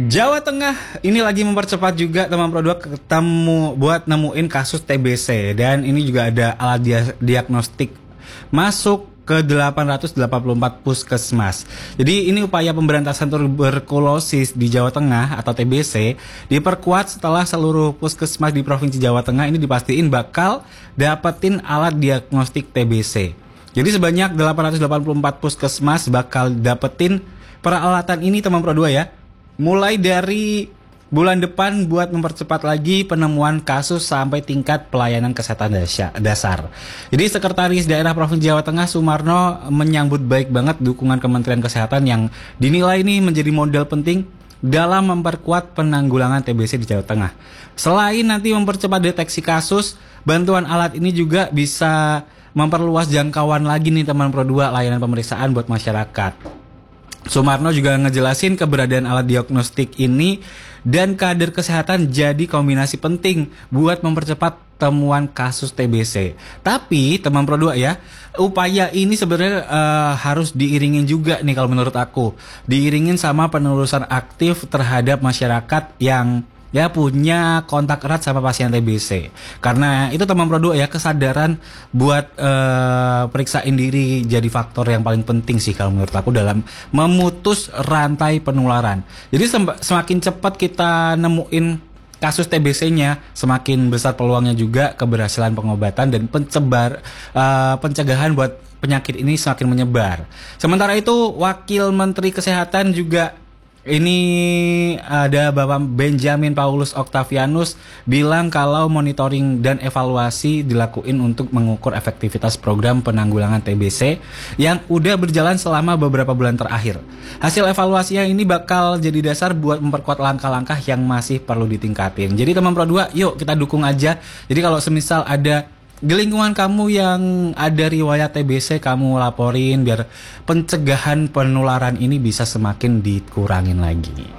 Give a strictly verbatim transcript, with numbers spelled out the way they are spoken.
Jawa Tengah ini lagi mempercepat juga teman produk ketemu buat nemuin kasus T B C, dan ini juga ada alat dia- diagnostik masuk ke delapan ratus delapan puluh empat puskesmas. Jadi ini upaya pemberantasan tuberkulosis di Jawa Tengah atau T B C diperkuat setelah seluruh puskesmas di Provinsi Jawa Tengah ini dipastiin bakal dapetin alat diagnostik T B C. Jadi sebanyak delapan ratus delapan puluh empat puskesmas bakal dapetin peralatan ini teman Pro dua ya. Mulai dari bulan depan buat mempercepat lagi penemuan kasus sampai tingkat pelayanan kesehatan dasar. Jadi Sekretaris Daerah Provinsi Jawa Tengah Sumarno menyambut baik banget dukungan Kementerian Kesehatan yang dinilai ini menjadi modal penting dalam memperkuat penanggulangan T B C di Jawa Tengah. Selain nanti mempercepat deteksi kasus, bantuan alat ini juga bisa memperluas jangkauan lagi nih teman Pro dua layanan pemeriksaan buat masyarakat. Sumarno juga ngejelasin keberadaan alat diagnostik ini dan kader kesehatan jadi kombinasi penting buat mempercepat temuan kasus T B C. Tapi teman Pro dua ya, upaya ini sebenarnya uh, harus diiringin juga nih kalau menurut aku. Diiringin sama penelusuran aktif terhadap masyarakat yang ya punya kontak erat sama pasien T B C. Karena itu teman Pro dua ya, kesadaran buat uh, periksain diri jadi faktor yang paling penting sih kalau menurut aku dalam memutus rantai penularan. Jadi sem- semakin cepat kita nemuin kasus T B C-nya, semakin besar peluangnya juga keberhasilan pengobatan dan pencebar uh, pencegahan buat penyakit ini semakin menyebar. Sementara itu Wakil Menteri Kesehatan juga ini ada Bapak Benjamin Paulus Octavianus bilang kalau monitoring dan evaluasi dilakuin untuk mengukur efektivitas program penanggulangan T B C yang udah berjalan selama beberapa bulan terakhir. Hasil evaluasinya ini bakal jadi dasar buat memperkuat langkah-langkah yang masih perlu ditingkatin. Jadi teman Pro dua, yuk kita dukung aja. Jadi kalau semisal ada di lingkungan kamu yang ada riwayat T B C, kamu laporin biar pencegahan penularan ini bisa semakin dikurangin lagi.